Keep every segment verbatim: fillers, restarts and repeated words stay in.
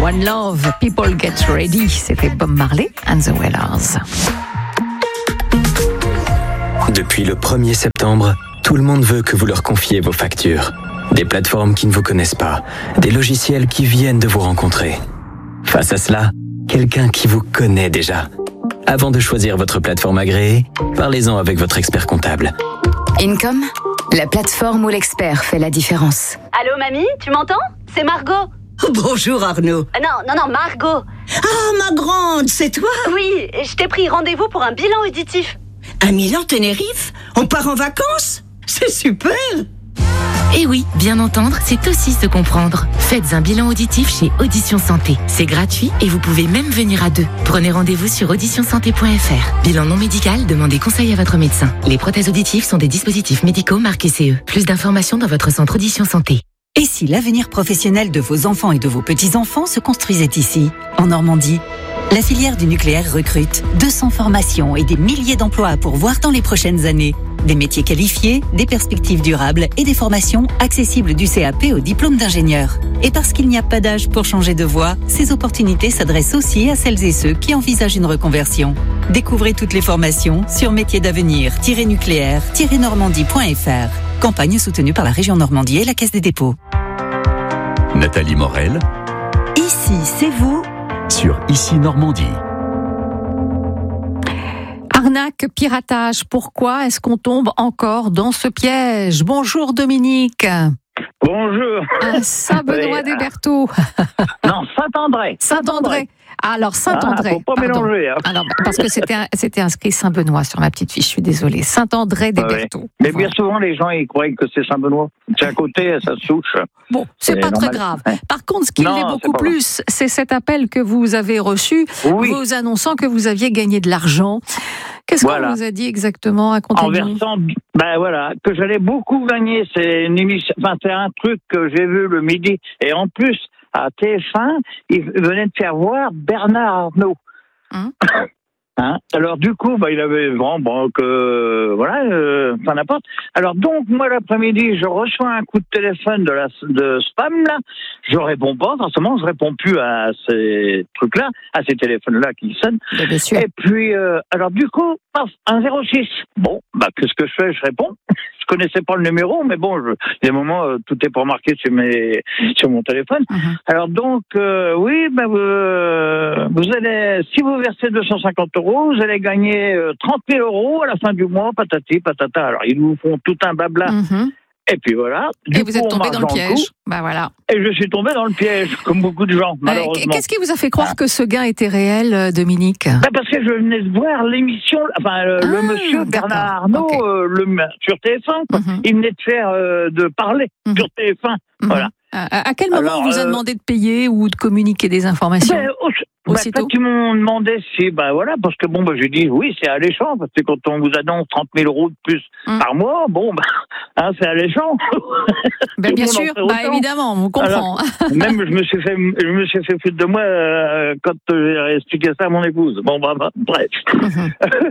One Love, People Get Ready. C'était Bob Marley and the Wailers. Depuis le premier septembre, tout le monde veut que vous leur confiez vos factures. Des plateformes qui ne vous connaissent pas, des logiciels qui viennent de vous rencontrer. Face à cela, quelqu'un qui vous connaît déjà. Avant de choisir votre plateforme agréée, parlez-en avec votre expert comptable. Income, la plateforme où l'expert fait la différence. Allô mamie, tu m'entends? C'est Margot. Bonjour Arnaud. Euh, non, non, non, Margot. Ah, ma grande, c'est toi? Oui, je t'ai pris rendez-vous pour un bilan auditif. À Milan, Tenerife? On part en vacances? C'est super! Et oui, bien entendre, c'est aussi se comprendre. Faites un bilan auditif chez Audition Santé. C'est gratuit et vous pouvez même venir à deux. Prenez rendez-vous sur audition santé point f r. Bilan non médical, demandez conseil à votre médecin. Les prothèses auditives sont des dispositifs médicaux marqués C E. Plus d'informations dans votre centre Audition Santé. Et si l'avenir professionnel de vos enfants et de vos petits-enfants se construisait ici, en Normandie? La filière du nucléaire recrute deux cents formations et des milliers d'emplois à pourvoir dans les prochaines années. Des métiers qualifiés, des perspectives durables et des formations accessibles du C A P au diplôme d'ingénieur. Et parce qu'il n'y a pas d'âge pour changer de voie, ces opportunités s'adressent aussi à celles et ceux qui envisagent une reconversion. Découvrez toutes les formations sur métiers d'avenir nucléaire normandie point f r. Campagne soutenue par la région Normandie et la Caisse des dépôts. Nathalie Morel. Ici, c'est vous. Sur Ici Normandie. Arnaque, piratage, pourquoi est-ce qu'on tombe encore dans ce piège? Bonjour Dominique. Bonjour. À Saint-Benoît-des-Bertaux. Non, Saint-André. Saint-André. Alors, Saint-André. Ah, faut pas pardon. mélanger. Hein. Alors, parce que c'était, c'était inscrit Saint-Benoît sur ma petite fiche, je suis désolée. Saint-André-des-Bertaux. Ouais. Mais voilà. bien souvent, les gens, ils croient que c'est Saint-Benoît. C'est à côté, ça se touche. Bon, c'est, c'est pas normal. Très grave. Par contre, ce qui non, l'est beaucoup c'est plus, c'est cet appel que vous avez reçu, oui. vous annonçant que vous aviez gagné de l'argent. Qu'est-ce voilà. qu'on vous a dit exactement? En versant, ben voilà, que j'allais beaucoup gagner. C'est une émission, enfin, c'est un truc que j'ai vu le midi. Et en plus, à T F un, ils venaient de faire voir Bernard Arnault. Hum. Hein? Alors du coup, bah, il avait vraiment bon, que voilà, euh, enfin n'importe. Alors donc moi l'après-midi, je reçois un coup de téléphone de la de spam là. Je réponds pas, forcément, je réponds plus à ces trucs-là, à ces téléphones-là qui sonnent. Bien sûr. Et puis euh, alors du coup, paf, un zéro six. Bon, bah qu'est-ce que je fais? Je réponds. Je connaissais pas le numéro, mais bon, je, il y a des moments, euh, tout est pas marqué sur mes sur mon téléphone. Uh-huh. Alors donc euh, oui, bah vous, euh, vous allez, si vous versez deux cent cinquante euros, vous allez gagner euh, trente mille euros à la fin du mois, patati patata. Alors ils vous font tout un blabla. Uh-huh. Et puis voilà. Du et vous coup, êtes tombé dans le piège. Coup, bah voilà. Et je suis tombé dans le piège, comme beaucoup de gens, bah, malheureusement. Qu'est-ce qui vous a fait croire ah. que ce gain était réel, Dominique? Bah parce que je venais de voir l'émission, enfin le, ah, le monsieur Bernard Arnault okay. euh, le, sur T F un. Mm-hmm. Il venait de faire, euh, de parler mm-hmm. sur T F un. Mm-hmm. Voilà. À, à quel moment Alors, on vous a demandé de payer ou de communiquer des informations? Ben, au, bah, quand ils m'ont demandé si, bah voilà, parce que bon, bah, j'ai dit oui, c'est alléchant, parce que quand on vous annonce trente mille euros de plus mm. par mois, bon, bah, hein, c'est alléchant. Ben, bien sûr, bah, évidemment, on vous comprend. Alors, même, je me suis fait, je me suis fait foutre de moi euh, quand j'ai expliqué ça à mon épouse. Bon, bah, bah bref. Mm-hmm.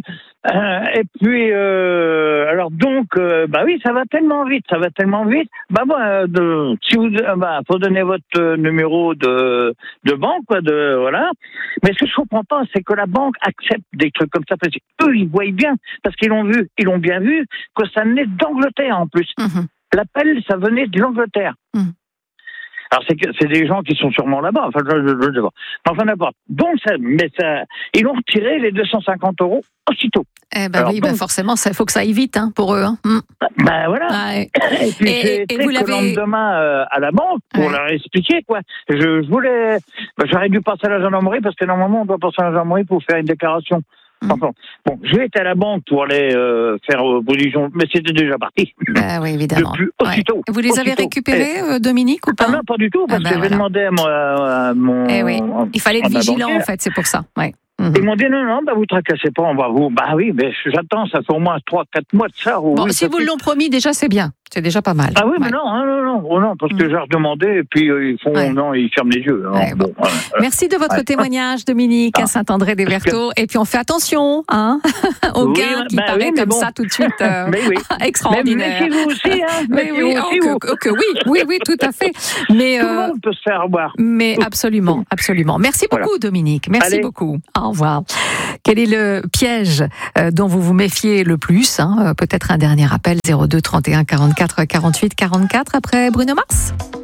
euh, et puis, euh, alors donc, euh, bah oui, ça va tellement vite, ça va tellement vite. Bah, bah de, si vous, bah, faut donner votre numéro de, de banque, quoi, de, voilà. Mais ce que je comprends pas, c'est que la banque accepte des trucs comme ça, parce qu'eux, ils voient bien, parce qu'ils l'ont vu, ils l'ont bien vu, que ça venait d'Angleterre, en plus. Mmh. L'appel, ça venait de l'Angleterre. Mmh. Alors, c'est, que, c'est des gens qui sont sûrement là-bas, enfin, je ne sais pas. Enfin, n'importe. Donc, ça, mais ça, ils ont retiré les deux cent cinquante euros aussitôt. Eh ben Alors, oui, donc, ben forcément, il faut que ça aille vite, hein, pour eux. Hein. Mm. Ben voilà. Ah, et, et puis, et, j'ai été le lendemain euh, à la banque pour ouais. leur expliquer, quoi. Je, je voulais, ben, j'aurais dû passer à la gendarmerie, parce que normalement, on doit passer à la gendarmerie pour faire une déclaration. Mmh. Enfin, bon, je vais être à la banque pour aller euh, faire opposition, mais c'était déjà parti. Bah oui, évidemment. Depuis aussitôt. Ouais. Vous les aussitôt. avez récupérés, euh, Dominique, ou pas? Ah non, pas du tout, parce ah bah, que voilà. j'ai demandé à, mon, à mon... Eh oui, il fallait être vigilant, en fait, c'est pour ça. Ouais. Mmh. Ils m'ont dit non, non, bah vous tracassez pas, on va vous. Bah oui, mais j'attends, ça fait au moins trois quatre mois de ça. Bon, oui, si vous fait... l'ont promis, déjà, c'est bien. C'est déjà pas mal. Ah oui, ouais. mais non, non, non, non, non, parce que j'ai redemandé et puis euh, ils font, Ouais. non, ils ferment les yeux. Ouais, bon, bon. voilà. Merci de votre Ouais. témoignage, Dominique, à Ah. Saint-André-des-Verteaux. Et puis on fait attention, hein, au Oui, gain qui bah paraît oui, mais comme bon. ça tout de suite euh, Mais oui. extraordinaire. Mais méfiez-vous aussi, hein. Mais oui, Méfiez-vous oh, aussi, que, vous. que- que oui, oui, oui, tout à fait. Mais, Tout le euh, monde peut se faire avoir. mais absolument, absolument. Merci beaucoup, Voilà. Dominique. Merci Allez. beaucoup. Au revoir. Quel est le piège euh, dont vous vous méfiez le plus, hein? Euh, Peut-être un dernier appel, zéro deux trente et un quarante-quatre quarante-huit quarante-quatre après Bruno Mars.